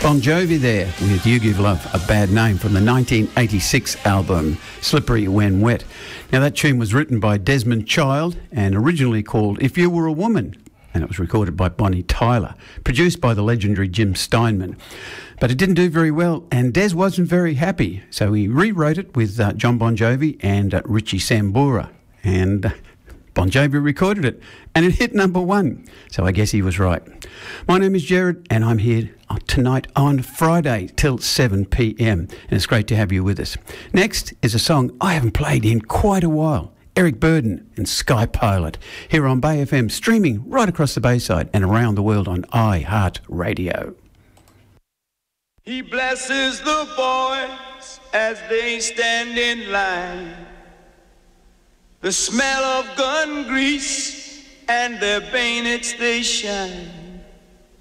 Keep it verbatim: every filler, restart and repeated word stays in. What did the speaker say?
Bon Jovi there with You Give Love a Bad Name from the nineteen eighty-six album Slippery When Wet. Now that tune was written by Desmond Child and originally called If You Were a Woman, and it was recorded by Bonnie Tyler, produced by the legendary Jim Steinman. But it didn't do very well and Des wasn't very happy, so he rewrote it with uh, John Bon Jovi and uh, Richie Sambora, and uh, Bon Jovi recorded it and it hit number one, so I guess he was right. My name is Jared and I'm here tonight on Friday till seven p m and it's great to have you with us. Next is a song I haven't played in quite a while. Eric Burden and Sky Pilot here on Bay F M, streaming right across the Bayside and around the world on iHeartRadio. He blesses the boys as they stand in line. The smell of gun grease and their bayonets they shine.